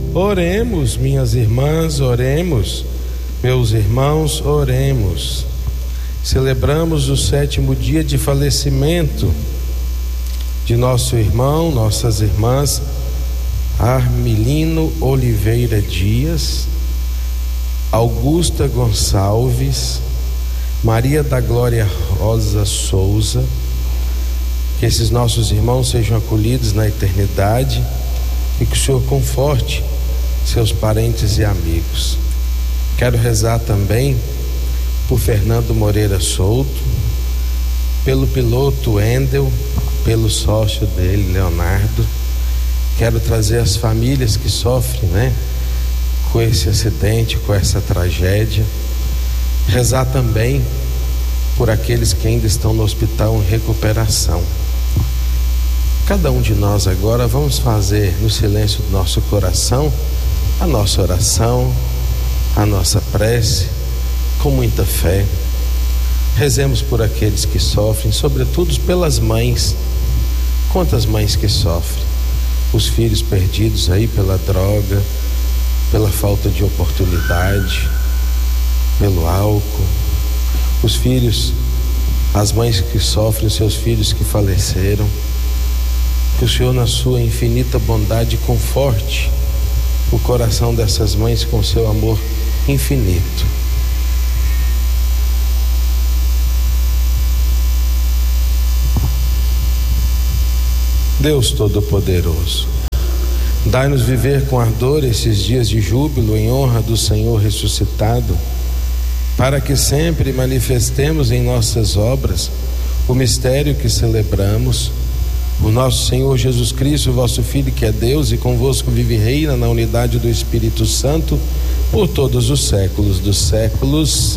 Oremos, minhas irmãs, oremos, meus irmãos, oremos. Celebramos o 7º dia de falecimento de nosso irmão, nossas irmãs Armilino Oliveira Dias, Augusta Gonçalves, Maria da Glória Rosa Souza. Que esses nossos irmãos sejam acolhidos na eternidade e que o Senhor conforte seus parentes e amigos. Quero rezar também por Fernando Moreira Souto, pelo piloto Wendel, pelo sócio dele, Leonardo. Quero trazer as famílias que sofrem, com esse acidente, com essa tragédia. Rezar também por aqueles que ainda estão no hospital em recuperação. Cada um de nós agora vamos fazer no silêncio do nosso coração a nossa oração, a nossa prece, com muita fé. Rezemos por aqueles que sofrem, sobretudo pelas mães. Quantas mães que sofrem? Os filhos perdidos aí pela droga, pela falta de oportunidade, pelo álcool. Os filhos, as mães que sofrem, os seus filhos que faleceram. Que o Senhor, na sua infinita bondade, conforte o coração dessas mães com seu amor infinito. Deus Todo-Poderoso, dai-nos viver com ardor esses dias de júbilo em honra do Senhor ressuscitado, para que sempre manifestemos em nossas obras o mistério que celebramos. O nosso Senhor Jesus Cristo, vosso Filho, que é Deus e convosco vive e reina na unidade do Espírito Santo por todos os séculos dos séculos.